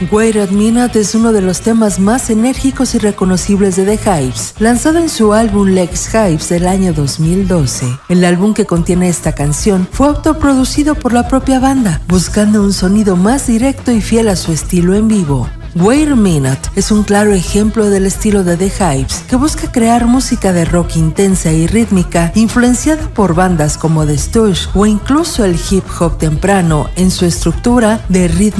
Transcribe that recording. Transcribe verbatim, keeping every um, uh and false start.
Wait a Minute es uno de los temas más enérgicos y reconocibles de The Hives, lanzado en su álbum Lex Hives del año dos mil doce. El álbum que contiene esta canción fue autoproducido por la propia banda, buscando un sonido más directo y fiel a su estilo en vivo. Wait a Minute es un claro ejemplo del estilo de The Hives, que busca crear música de rock intensa y rítmica, influenciada por bandas como The Stooges o incluso el hip hop temprano en su estructura de ritmo